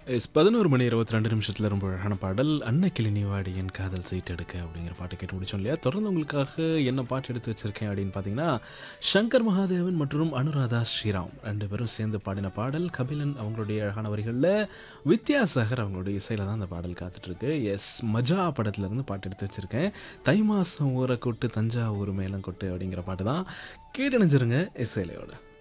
S 11 மணி 22 நிமிஷத்துல ரொம்ப அழகான பாடல். "அன்னக்கிளி நீ வாடி என் காதல் சீட்டெடுக்க" அப்படிங்கிற பாட்ட கேட்டு முடிச்சோம் இல்லையா? தொடர்ந்து உங்களுக்காக என்ன பாட்டு எடுத்து வச்சிருக்கேன் அப்படின்னு பார்த்தீங்கன்னா, சங்கர் மகாதேவன் மற்றும் அனுராதா ஸ்ரீராம் 2 பேரும் சேர்ந்து பாடின பாடல். கபிலன் அவங்களுடைய அழகான வரிகள்ல, வித்யாசாகர் அவங்களுடைய இசையில தான் அந்த பாடல் காத்துட்ருக்கு. எஸ் மஜா படத்துலேருந்து பாட்டு எடுத்து வச்சிருக்கேன். "தை மாசம் ஊற கொட்டு தஞ்சாவூர் மேளம் கொட்டு" அப்படிங்கிற பாட்டு தான். கேட்டு இணைஞ்சிருங்க இசையிலையோட.